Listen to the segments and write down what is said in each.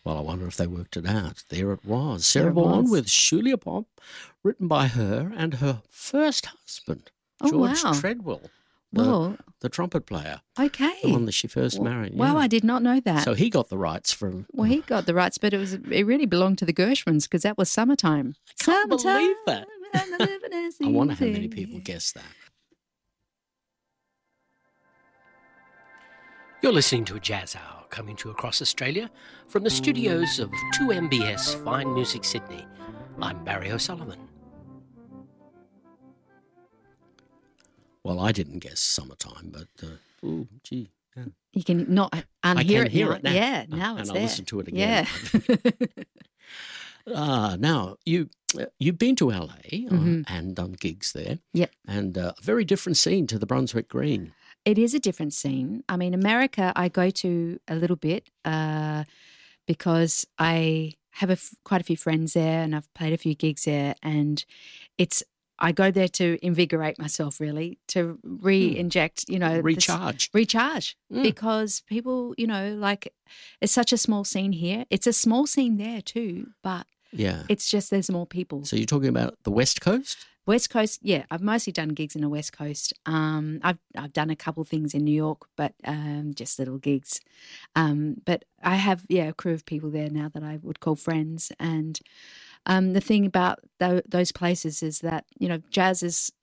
Well, I wonder if they worked it out. There it was. There Sarah it Vaughan was. with Julia Pop, written by her and her first husband, Oh, George wow. Treadwell, Well, the trumpet player, okay. the one that she first married. Wow, yeah. I did not know that. So he got the rights from... Well, he got the rights, but it really belonged to the Gershwins because that was Summertime. I can't believe that. and the living is I wonder how many easy. people guessed that. You're listening to a Jazz Hour coming to you across Australia from the studios of 2MBS Fine Music Sydney. I'm Barry O'Sullivan. Well, I didn't guess Summertime, but, gee, yeah. You can not unhear I can it hear now. it now. Yeah, now and it's I'll there. listen to it again. Yeah. Now, you've been to LA Mm-hmm. and done gigs there. Yep. And a very different scene to the Brunswick Green. It is a different scene. I mean, America, I go to a little bit because I have quite a few friends there and I've played a few gigs there. And I go there to invigorate myself, really, to re-inject, Recharge. Recharge. Because people, like it's such a small scene here. It's a small scene there too, but Yeah. it's just there's more people. So you're talking about the West Coast? West Coast, yeah. I've mostly done gigs in the West Coast. I've done a couple things in New York, but just little gigs. But I have, a crew of people there now that I would call friends. And the thing about those places is that, jazz is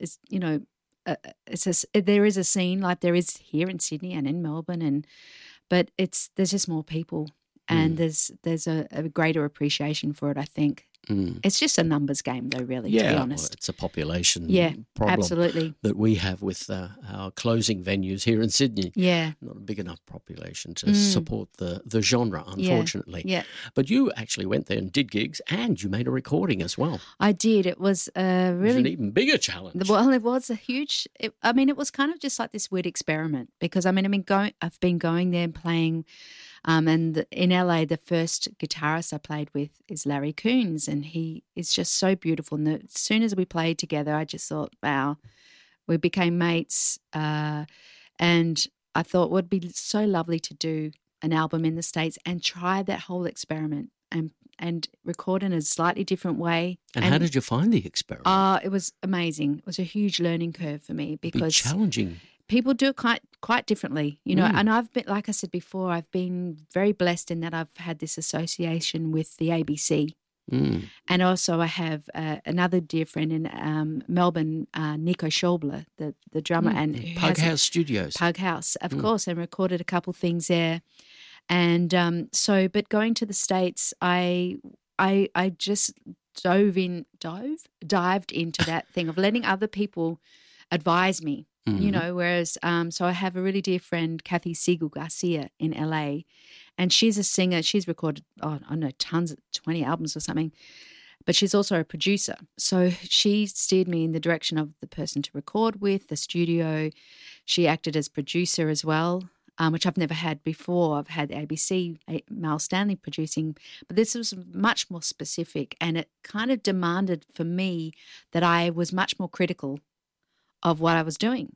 there is a scene like there is here in Sydney and in Melbourne, but there's just more people. And there's a greater appreciation for it, I think. It's just a numbers game, though, really, to be honest. Well, it's a population problem absolutely. that we have with our closing venues here in Sydney. Yeah. Not a big enough population to support the genre, unfortunately. Yeah. But you actually went there and did gigs and you made a recording as well. I did. It was It was really an even bigger challenge. Well, it was a huge. It was kind of just like this weird experiment because I've been going there and playing, and in LA, the first guitarist I played with is Larry Coons, and he is just so beautiful. And as soon as we played together, I just thought, wow, we became mates, and I thought it would be so lovely to do an album in the States and try that whole experiment and record in a slightly different way. And how did you find the experiment? It was amazing. It was a huge learning curve for me because challenging. People do it quite differently, and I've been, like I said before, I've been very blessed in that I've had this association with the ABC. And also I have another dear friend in Melbourne, Nico Schauble, the drummer. and Pug House Studios. Pug House, of course, and recorded a couple things there. And but going to the States, I just dived into that thing of letting other people advise me, whereas so I have a really dear friend, Kathy Siegel Garcia in LA, and she's a singer. She's recorded, tons, 20 albums or something, but she's also a producer. So she steered me in the direction of the person to record with, the studio. She acted as producer as well. Which I've never had before. I've had ABC, Mal Stanley producing, but this was much more specific, and it kind of demanded for me that I was much more critical of what I was doing,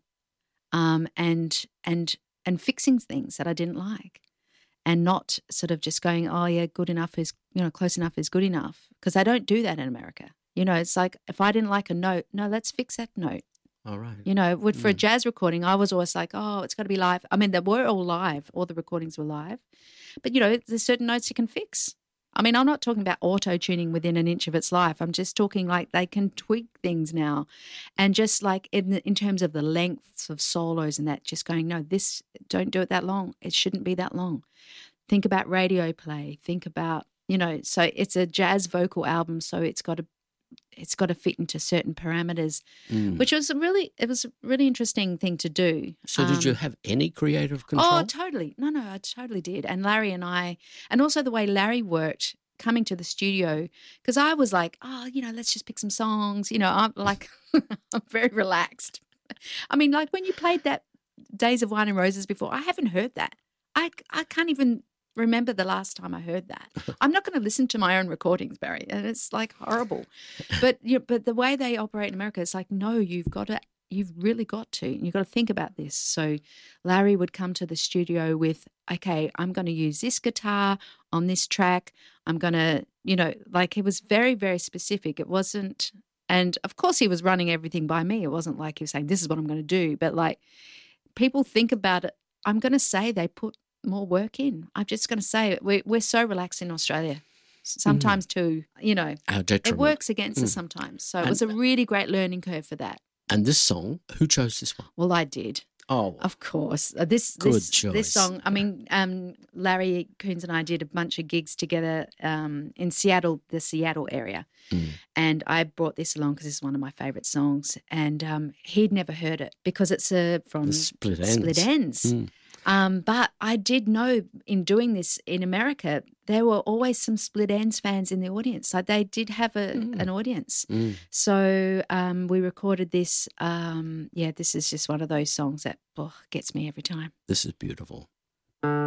and fixing things that I didn't like, and not sort of just going, oh yeah, good enough is, close enough is good enough, because I don't do that in America. It's like if I didn't like a note, no, let's fix that note. All right. For a jazz recording, I was always like, oh, it's got to be live. I mean, they were all live. All the recordings were live. But, there's certain notes you can fix. I mean, I'm not talking about auto-tuning within an inch of its life. I'm just talking like they can tweak things now. And just like in terms of the lengths of solos and that, just going, no, don't do it that long. It shouldn't be that long. Think about radio play. Think about, so it's a jazz vocal album, so it's got to fit into certain parameters, which was a really interesting thing to do. So did you have any creative control? Oh, totally. No, I totally did. And Larry and I, and also the way Larry worked coming to the studio, because I was like, oh, let's just pick some songs. I'm like, I'm very relaxed. I mean, like when you played that Days of Wine and Roses before, I haven't heard that. I can't even remember the last time I heard that. I'm not going to listen to my own recordings, Barry, and it's like horrible. But the way they operate in America, it's like, no, you've got you've really got to. And you've got to think about this. So Larry would come to the studio with, okay, I'm going to use this guitar on this track. I'm going to, like it was very, very specific. It wasn't, and of course he was running everything by me. It wasn't like he was saying, this is what I'm going to do. But like people think about it. I'm going to say they put more work in. I'm just going to say it. We're so relaxed in Australia. Sometimes too, it works against us sometimes. So it was a really great learning curve for that. And this song, who chose this one? Well, I did. Oh, of course. This song. I mean, Larry Coons and I did a bunch of gigs together in Seattle, the Seattle area, and I brought this along because it's one of my favourite songs. And he'd never heard it because it's from the Split Ends. But I did know in doing this in America, there were always some Split Ends fans in the audience. Like they did have an audience. So we recorded this. This is just one of those songs that gets me every time. This is beautiful.